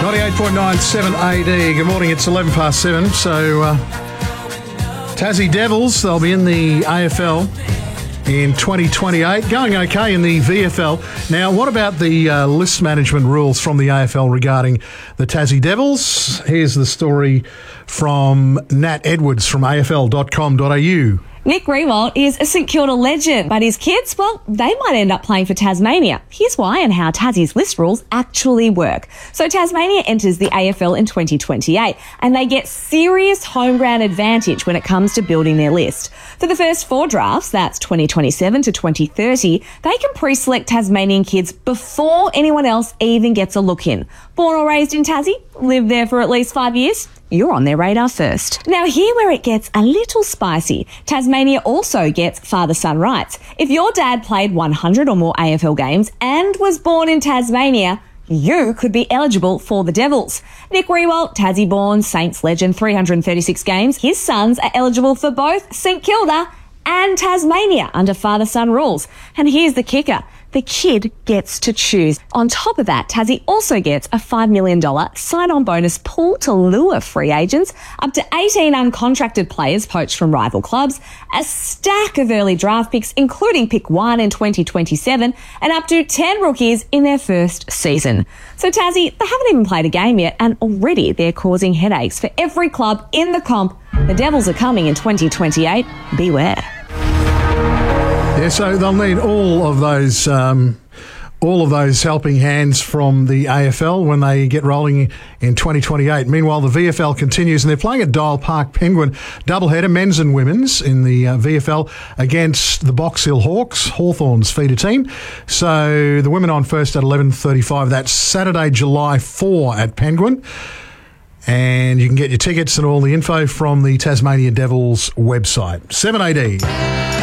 98.97 AD. Good morning, it's 11 past 7. So, Tassie Devils, they'll be in the AFL in 2028. Going okay in the VFL. Now, what about the list management rules from the AFL regarding the Tassie Devils? Here's the story from Nat Edwards from afl.com.au. Nick Riewoldt is a St Kilda legend, but his kids, well, they might end up playing for Tasmania. Here's why and how Tassie's list rules actually work. So Tasmania enters the AFL in 2028, and they get serious home ground advantage when it comes to building their list. For the first 4 drafts, that's 2027 to 2030, they can pre-select Tasmanian kids before anyone else even gets a look in. Born or raised in Tassie, lived there for at least 5 years, you're on their radar first. Now, here where it gets a little spicy. Tasmania also gets father-son rights. If your dad played 100 or more AFL games and was born in Tasmania, you could be eligible for the Devils. Nick Riewoldt, Tassie-born, Saints legend, 336 games. His sons are eligible for both St Kilda and Tasmania under father-son rules. And here's the kicker. The kid gets to choose. On top of that, Tassie also gets a $5 million sign-on bonus pool to lure free agents, up to 18 uncontracted players poached from rival clubs, a stack of early draft picks, including pick 1 in 2027, and up to 10 rookies in their first season. So Tassie, they haven't even played a game yet, and already they're causing headaches for every club in the comp. The Devils are coming in 2028. Beware. Yeah, so they'll need all of those helping hands from the AFL when they get rolling in 2028. Meanwhile, the VFL continues, and they're playing at Dial Park Penguin doubleheader, men's and women's, in the VFL against the Box Hill Hawks, Hawthorn's feeder team. So the women on first at 11:35. That's Saturday, July 4 at Penguin. And you can get your tickets and all the info from the Tasmania Devils website. 7AD.